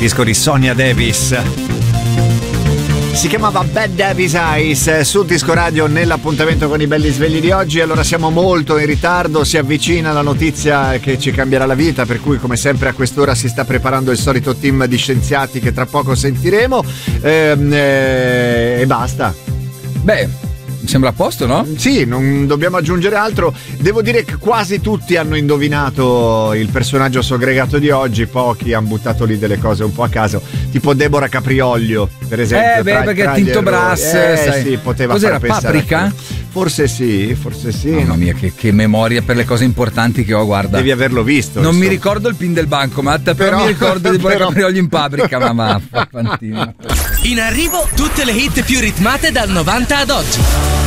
disco di Sonia Davis. Si chiamava Bad Davis Eyes su Disco Radio nell'appuntamento con i belli svegli di oggi. Allora siamo molto in ritardo, si avvicina la notizia che ci cambierà la vita, per cui come sempre a quest'ora si sta preparando il solito team di scienziati che tra poco sentiremo e basta. Beh, mi sembra a posto, no? Sì, non dobbiamo aggiungere altro. Devo dire che quasi tutti hanno indovinato il personaggio sogregato di oggi, pochi hanno buttato lì delle cose un po' a caso, tipo Deborah Caprioglio, per esempio. Perché Tinto Brass, sai. Sì, poteva Cos'era, far pensare. Paprika? Forse sì. Mamma mia, che memoria per le cose importanti che ho, guarda. Devi averlo visto. Non mi ricordo il pin del bancomat, però mi ricordo di Deborah Caprioglio in Paprika, mamma. In arrivo tutte le hit più ritmate dal 90 ad oggi.